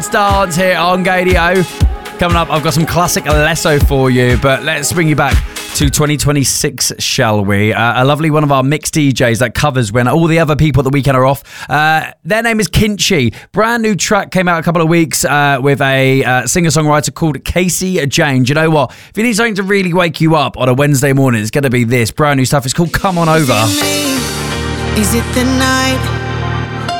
Dance here on Gadio. Coming up, I've got some classic Alesso for you, but let's bring you back to 2026, shall we? A lovely one of our mixed DJs that covers when all the other people at the weekend are off. Their name is Kinchi. Brand new track came out a couple of weeks with a singer-songwriter called Casey Jane. Do you know what? If you need something to really wake you up on a Wednesday morning, it's going to be this. Brand new stuff. It's called Come On Over. Is it the night?